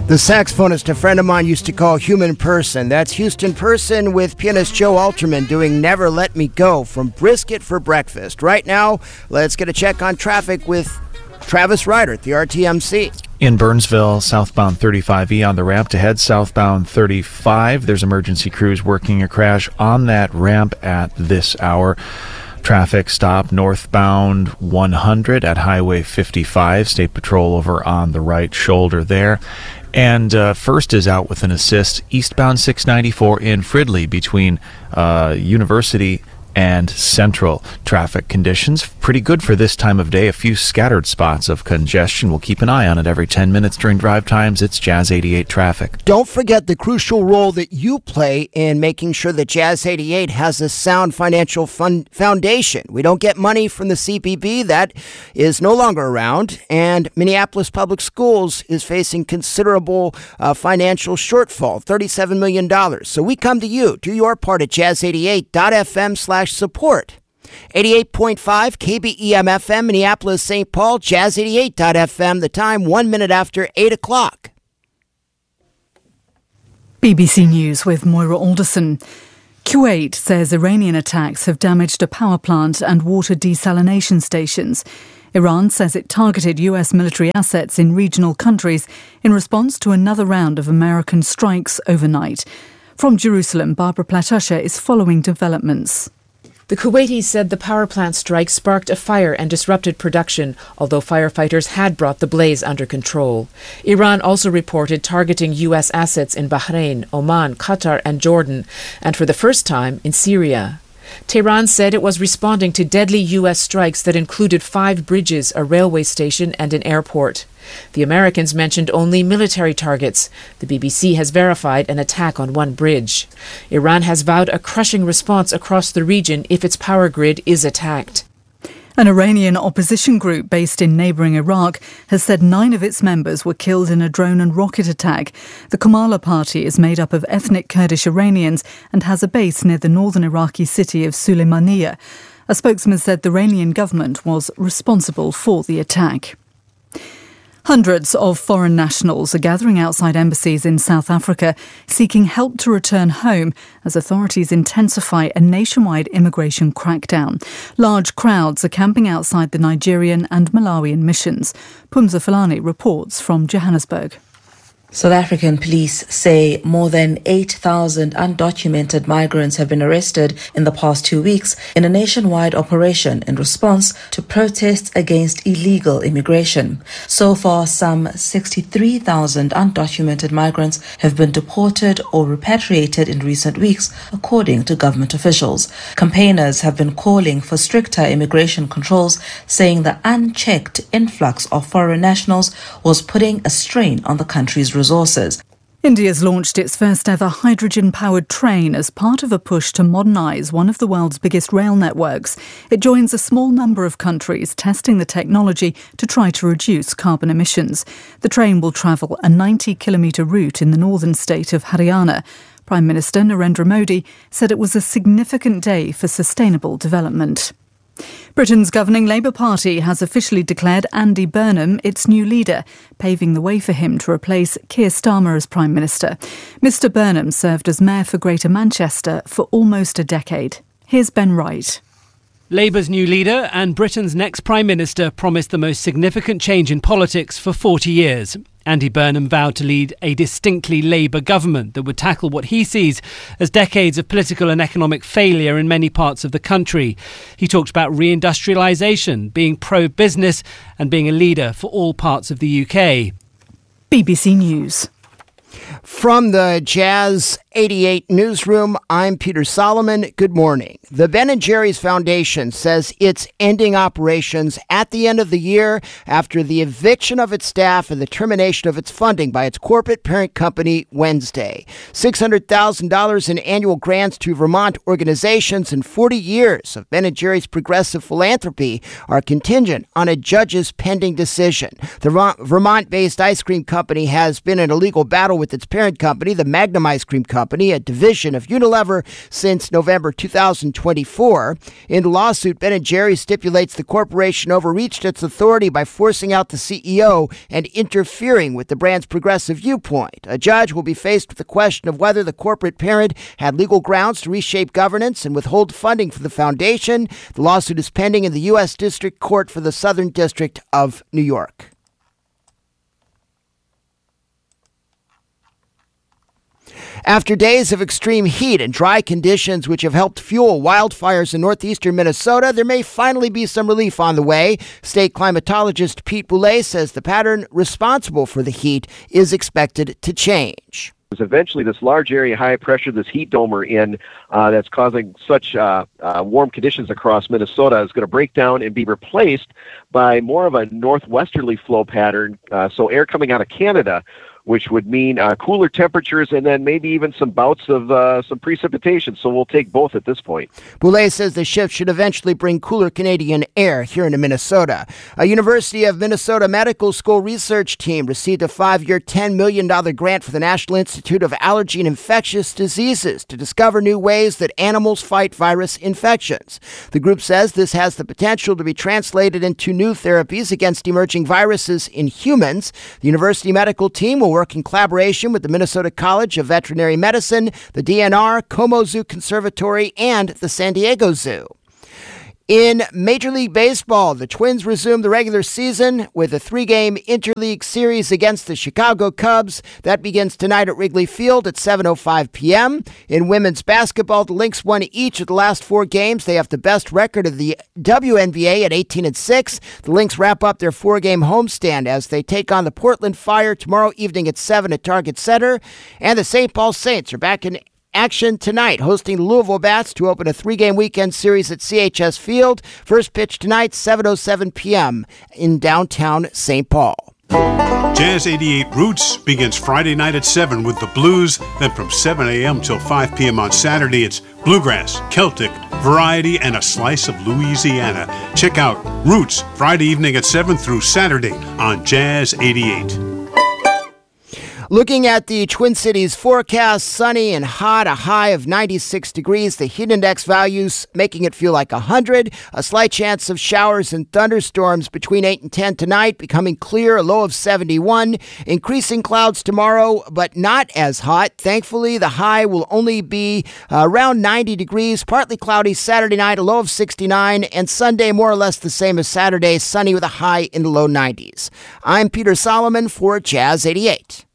The saxophonist a friend of mine used to call Human Person. That's Houston Person with pianist Joe Alterman doing Never Let Me Go from Brisket for Breakfast. Right now, let's get a check on traffic with Travis Ryder at the RTMC. In Burnsville, southbound 35E on the ramp to head southbound 35. There's emergency crews working a crash on that ramp at this hour. Traffic stop northbound 100 at Highway 55. State Patrol over on the right shoulder there. And First is out with an assist eastbound 694 in Fridley between University and Central. Traffic conditions pretty good for this time of day. A few scattered spots of congestion. We'll keep an eye on it every 10 minutes during drive times. It's Jazz 88 traffic. Don't forget the crucial role that you play in making sure that Jazz 88 has a sound financial foundation. We don't get money from the CPB. That is no longer around. And Minneapolis Public Schools is facing considerable financial shortfall, $37 million. So we come to you. Do your part at jazz88.fm/support. 88.5 KBEM-FM, Minneapolis, St. Paul, Jazz88.fm. The time 1 minute after 8 o'clock. BBC News with Moira Alderson. Kuwait says Iranian attacks have damaged a power plant and water desalination stations. Iran says it targeted US military assets in regional countries in response to another round of American strikes overnight. From Jerusalem, Barbara Platusha is following developments. The Kuwaitis said the power plant strike sparked a fire and disrupted production, although firefighters had brought the blaze under control. Iran also reported targeting U.S. assets in Bahrain, Oman, Qatar and Jordan, and for the first time in Syria. Tehran said it was responding to deadly U.S. strikes that included 5 bridges, a railway station and an airport. The Americans mentioned only military targets. The BBC has verified an attack on one bridge. Iran has vowed a crushing response across the region if its power grid is attacked. An Iranian opposition group based in neighbouring Iraq has said 9 of its members were killed in a drone and rocket attack. The Kamala Party is made up of ethnic Kurdish Iranians and has a base near the northern Iraqi city of Sulaymaniyah. A spokesman said the Iranian government was responsible for the attack. Hundreds of foreign nationals are gathering outside embassies in South Africa, seeking help to return home as authorities intensify a nationwide immigration crackdown. Large crowds are camping outside the Nigerian and Malawian missions. Pumza Fulani reports from Johannesburg. South African police say more than 8,000 undocumented migrants have been arrested in the past 2 weeks in a nationwide operation in response to protests against illegal immigration. So far, some 63,000 undocumented migrants have been deported or repatriated in recent weeks, according to government officials. Campaigners have been calling for stricter immigration controls, saying the unchecked influx of foreign nationals was putting a strain on the country's resources. India's launched its first ever hydrogen-powered train as part of a push to modernise one of the world's biggest rail networks. It joins a small number of countries testing the technology to try to reduce carbon emissions. The train will travel a 90-kilometre route in the northern state of Haryana. Prime Minister Narendra Modi said it was a significant day for sustainable development. Britain's governing Labour Party has officially declared Andy Burnham its new leader, paving the way for him to replace Keir Starmer as Prime Minister. Mr Burnham served as Mayor for Greater Manchester for almost a decade. Here's Ben Wright. Labour's new leader and Britain's next Prime Minister promised the most significant change in politics for 40 years. Andy Burnham vowed to lead a distinctly Labour government that would tackle what he sees as decades of political and economic failure in many parts of the country. He talked about reindustrialisation, being pro-business and being a leader for all parts of the UK. BBC News. From the Jazz 88 newsroom, I'm Peter Solomon. Good morning. The Ben & Jerry's Foundation says it's ending operations at the end of the year after the eviction of its staff and the termination of its funding by its corporate parent company Wednesday. $600,000 in annual grants to Vermont organizations and 40 years of Ben & Jerry's progressive philanthropy are contingent on a judge's pending decision. The Vermont-based ice cream company has been in a legal battle with its parent company, the Magnum Ice Cream Company, a division of Unilever, since November 2024. In the lawsuit, Ben & Jerry's stipulates the corporation overreached its authority by forcing out the CEO and interfering with the brand's progressive viewpoint. A judge will be faced with the question of whether the corporate parent had legal grounds to reshape governance and withhold funding for the foundation. The lawsuit is pending in the U.S. District Court for the Southern District of New York. After days of extreme heat and dry conditions which have helped fuel wildfires in northeastern Minnesota, there may finally be some relief on the way. State climatologist Pete Boulay says the pattern responsible for the heat is expected to change. Eventually, this large area high pressure, this heat dome we're in, that's causing such warm conditions across Minnesota is going to break down and be replaced by more of a northwesterly flow pattern. So air coming out of Canada, which would mean cooler temperatures and then maybe even some bouts of some precipitation. So we'll take both at this point. Boulay says the shift should eventually bring cooler Canadian air here into Minnesota. A University of Minnesota Medical School research team received a 5-year, $10 million grant for the National Institute of Allergy and Infectious Diseases to discover new ways that animals fight virus infections. The group says this has the potential to be translated into new therapies against emerging viruses in humans. The university medical team will work in collaboration with the Minnesota College of Veterinary Medicine, the DNR, Como Zoo Conservatory, and the San Diego Zoo. In Major League Baseball, the Twins resume the regular season with a 3-game interleague series against the Chicago Cubs. That begins tonight at Wrigley Field at 7:05 p.m. In women's basketball, the Lynx won each of the last 4 games. They have the best record of the WNBA at 18-6. The Lynx wrap up their 4-game homestand as they take on the Portland Fire tomorrow evening at 7 at Target Center. And the St. Paul Saints are back in action tonight, hosting the Louisville Bats to open a 3-game weekend series at CHS Field. First pitch tonight, 7:07 p.m. in downtown St. Paul. Jazz 88 Roots begins Friday night at 7 with the blues. Then from 7 a.m. till 5 p.m. on Saturday, it's bluegrass, Celtic, variety, and a slice of Louisiana. Check out Roots Friday evening at 7 through Saturday on Jazz 88. Looking at the Twin Cities forecast, sunny and hot, a high of 96 degrees. The heat index values making it feel like 100. A slight chance of showers and thunderstorms between 8 and 10 tonight, becoming clear, a low of 71. Increasing clouds tomorrow, but not as hot. Thankfully, the high will only be around 90 degrees. Partly cloudy Saturday night, a low of 69. And Sunday, more or less the same as Saturday, sunny with a high in the low 90s. I'm Peter Solomon for Jazz 88.